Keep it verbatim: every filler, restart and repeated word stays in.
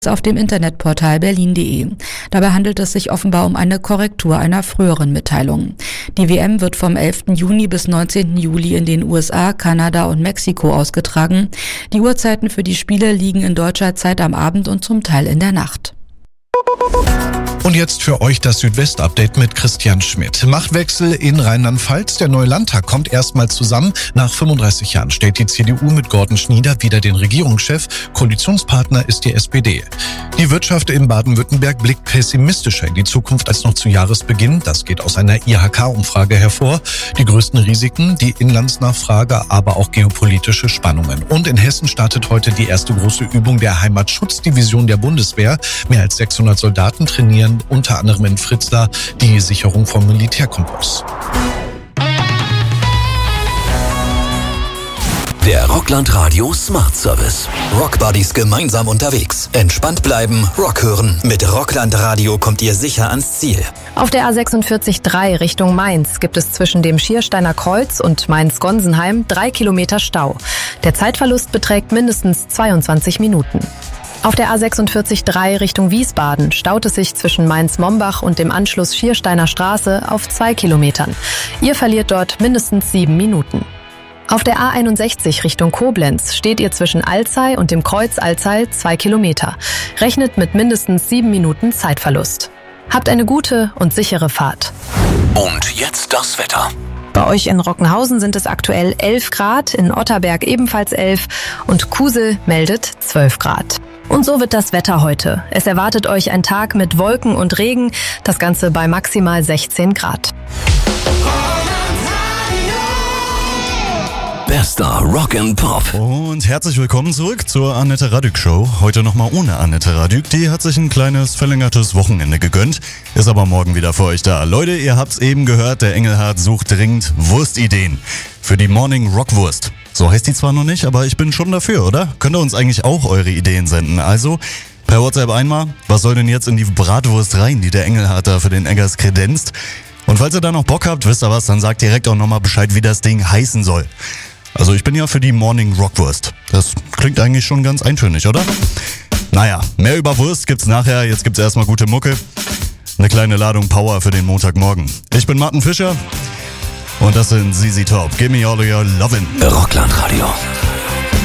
auf dem Internetportal berlin punkt de. Dabei handelt es sich offenbar um eine Korrektur einer früheren Mitteilung. Die W M wird vom elften Juni bis neunzehnten Juli in den U S A, Kanada und Mexiko ausgetragen. Die Uhrzeiten für die Spiele liegen in deutscher Zeit am Abend und zum Teil in der Nacht. Und jetzt für euch das Südwest-Update mit Christian Schmidt. Machtwechsel in Rheinland-Pfalz. Der neue Landtag kommt erstmal zusammen. Nach fünfunddreißig Jahren stellt die C D U mit Gordon Schnieder wieder den Regierungschef. Koalitionspartner ist die S P D. Die Wirtschaft in Baden-Württemberg blickt pessimistischer in die Zukunft als noch zu Jahresbeginn. Das geht aus einer I H K-Umfrage hervor. Die größten Risiken, die Inlandsnachfrage, aber auch geopolitische Spannungen. Und in Hessen startet heute die erste große Übung der Heimatschutzdivision der Bundeswehr. Mehr als sechshundert Soldaten trainieren unter anderem in Fritzlar die Sicherung vom Militärkonvois. Der Rockland Radio Smart Service. Rockbuddies gemeinsam unterwegs. Entspannt bleiben, Rock hören. Mit Rockland Radio kommt ihr sicher ans Ziel. Auf der A sechsundvierzig drei Richtung Mainz gibt es zwischen dem Schiersteiner Kreuz und Mainz-Gonsenheim drei Kilometer Stau. Der Zeitverlust beträgt mindestens zweiundzwanzig Minuten. Auf der A sechsundvierzig drei Richtung Wiesbaden staut es sich zwischen Mainz-Mombach und dem Anschluss Schiersteiner Straße auf zwei Kilometern. Ihr verliert dort mindestens sieben Minuten. Auf der A einundsechzig Richtung Koblenz steht ihr zwischen Alzey und dem Kreuz Alzey zwei Kilometer. Rechnet mit mindestens sieben Minuten Zeitverlust. Habt eine gute und sichere Fahrt. Und jetzt das Wetter. Bei euch in Rockenhausen sind es aktuell elf Grad, in Otterberg ebenfalls elf und Kusel meldet zwölf Grad. Und so wird das Wetter heute. Es erwartet euch ein Tag mit Wolken und Regen, das Ganze bei maximal sechzehn Grad. Bester Rock and Pop. Und herzlich willkommen zurück zur Annette Radück Show. Heute nochmal ohne Annette Radück. Die hat sich ein kleines verlängertes Wochenende gegönnt. Ist aber morgen wieder für euch da. Leute, ihr habt's eben gehört, der Engelhardt sucht dringend Wurstideen für die Morning Rockwurst. So heißt die zwar noch nicht, aber ich bin schon dafür, oder? Könnt ihr uns eigentlich auch eure Ideen senden? Also per WhatsApp einmal, was soll denn jetzt in die Bratwurst rein, die der Engelhardt da für den Eggers kredenzt? Und falls ihr da noch Bock habt, wisst ihr was, dann sagt direkt auch nochmal Bescheid, wie das Ding heißen soll. Also ich bin ja für die Morning Rockwurst. Das klingt eigentlich schon ganz eintönig, oder? Naja, mehr über Wurst gibt's nachher. Jetzt gibt's erstmal gute Mucke. Eine kleine Ladung Power für den Montagmorgen. Ich bin Martin Fischer und das sind Z Z Top. Give me all your lovin'. Rockland Radio.